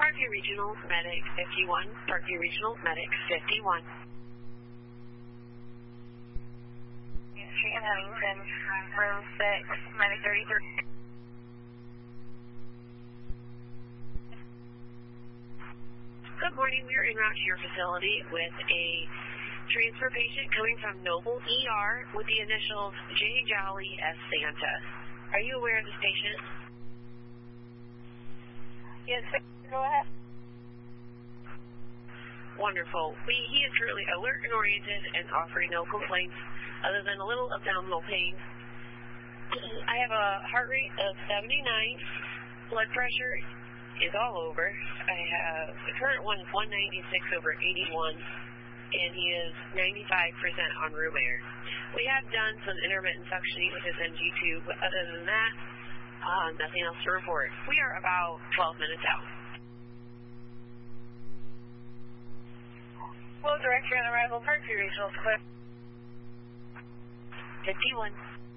Parkview Regional Medic 51, Parkview Regional Medic 51. Street in Huntington, room 6, Medic 33. Good morning. We are en route to your facility with a transfer patient coming from Noble ER with the initials J. Jolly S. Santa. Are you aware of this patient? Yes, sir. Go ahead. Wonderful. He is currently alert and oriented and offering no complaints other than a little abdominal pain. I have a heart rate of 79. Blood pressure is all over. I have the current one is 196/81, and he is 95% on room air. We have done some intermittent suctioning with his NG2, but other than that, nothing else to report. We are about 12 minutes out. Flow director on arrival, Parkview Regional Clear. 51.